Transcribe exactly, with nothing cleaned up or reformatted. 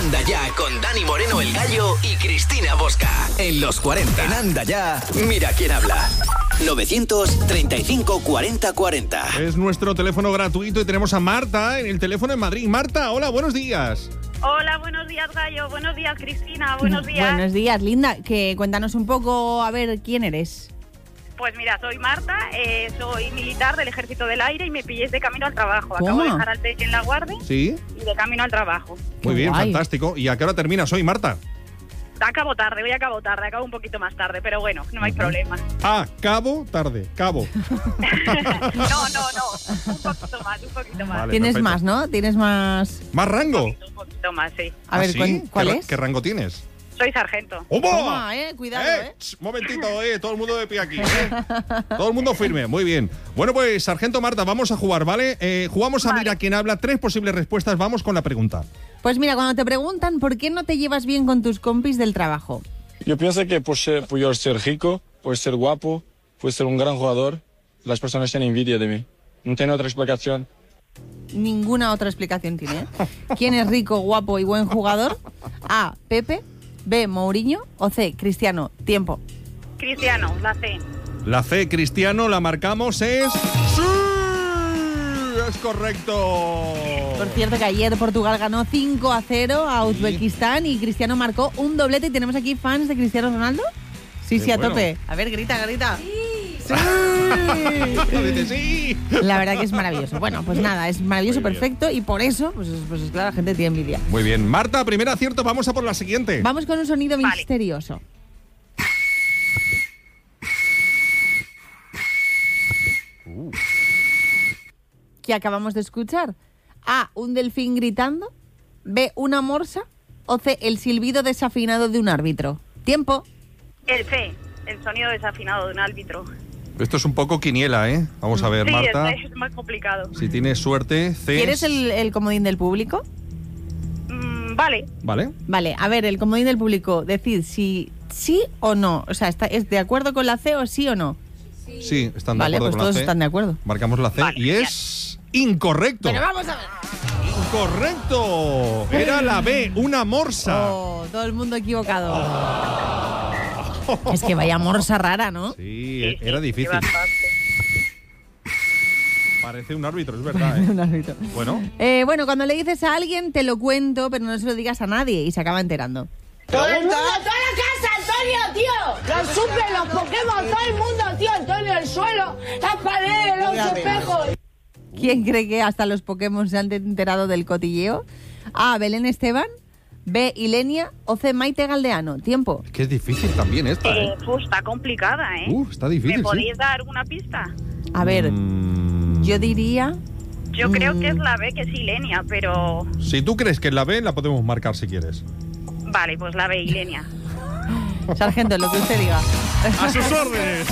Anda Ya con Dani Moreno el Gallo y Cristina Bosca. En los cuarenta. En Anda Ya, mira quién habla. novecientos treinta y cinco cuarenta cuarenta. Es nuestro teléfono gratuito y tenemos a Marta en el teléfono en Madrid. Marta, hola, buenos días. Hola, buenos días, Gallo. Buenos días, Cristina. Buenos días. Buenos días, linda. Que cuéntanos un poco, a ver, ¿quién eres? Pues mira, soy Marta, eh, soy militar del Ejército del Aire y me pilléis de camino al trabajo. ¿Cómo? Acabo de dejar al peque en la guardia Sí. y de camino al trabajo. Muy Qué bien, guay. fantástico. ¿Y a qué hora terminas hoy, Marta? Acabo tarde, hoy acabo tarde, acabo un poquito más tarde, pero bueno, no hay problema. Ah, cabo, tarde, cabo. No, no, no, un poquito más, un poquito más. Vale. Tienes perfecto. más, ¿no? Tienes más... ¿Más rango? Un poquito más, sí. A ¿Ah, ver, sí? ¿cuál, cuál ¿Qué, ra- es? ¿Qué rango tienes? Soy sargento. ¡Omo! Toma, eh, cuidado, eh. ch, momentito, eh, todo el mundo de pie aquí, eh. Todo el mundo firme, muy bien. Bueno, pues, Sargento Marta, vamos a jugar, ¿vale? Eh, jugamos a Vale. Mira quién habla, tres posibles respuestas, vamos con la pregunta. Pues mira, cuando te preguntan por qué no te llevas bien con tus compis del trabajo, Yo pienso que por, ser, por yo ser rico, por ser guapo, por ser un gran jugador, las personas tienen envidia de mí. No tiene otra explicación. ninguna otra explicación tiene, ¿eh? ¿Quién es rico, guapo y buen jugador? A, Pepe. B, Mourinho. O C, Cristiano. Tiempo. Cristiano, la C. La C, Cristiano, la marcamos, es... ¡Sí! ¡Es correcto! Por cierto que ayer Portugal ganó cinco a cero a Uzbekistán y Cristiano marcó un doblete. ¿Y tenemos aquí fans de Cristiano Ronaldo? Sí, Qué sí, a bueno. tope. A ver, grita, grita. ¡Sí! Dice, sí. La verdad que es maravilloso. Bueno, pues nada, es maravilloso, Muy bien. perfecto. Y por eso, pues, pues claro, la gente tiene envidia. Muy bien. Marta, primer acierto, vamos a por la siguiente. Vamos con un sonido Vale. misterioso. ¿Qué acabamos de escuchar? A, un delfín gritando. B, una morsa. O C, el silbido desafinado de un árbitro. Tiempo. El C, el sonido desafinado de un árbitro. Esto es un poco quiniela, ¿eh? Vamos a ver, Sí, Marta. es, es más complicado. Si tienes suerte, C. ¿Quieres el, el comodín del público? Mm, vale, Vale. Vale, a ver, el comodín del público. Decid si sí o no. O sea, está, ¿es de acuerdo con la C o sí o no? Sí, están de Vale, acuerdo pues con la todos C. están de acuerdo. Marcamos la C Vale, y es incorrecto. Pero vamos a ver. Incorrecto. Era la B, una morsa. Oh, todo el mundo equivocado. Es que vaya morsa rara, ¿no? Sí, sí, sí, era sí, difícil. bastante. Parece un árbitro, es verdad, ¿eh? Un árbitro. Bueno, Eh, bueno, cuando le dices a alguien, te lo cuento, pero no se lo digas a nadie y se acaba enterando. Todo el mundo, toda la casa, Antonio, tío. Los suples, los Pokémon, todo el mundo, tío. Antonio, el suelo, las paredes, los espejos. ¿Quién cree que hasta los Pokémon se han enterado del cotilleo? A, Belén Esteban. B, Ilenia. O C, Maite Galdeano. Tiempo. es que es difícil también esta, Eh, ¿eh? pues está complicada, ¿eh? Uh, está difícil, ¿Me sí. podéis dar alguna pista? A ver, Mm, yo diría... Yo creo Mm. que es la B, que es Ilenia, pero... Si tú crees que es la B, la podemos marcar si quieres. Vale, pues la B, Ilenia. Sargento, lo que usted diga. ¡A sus órdenes!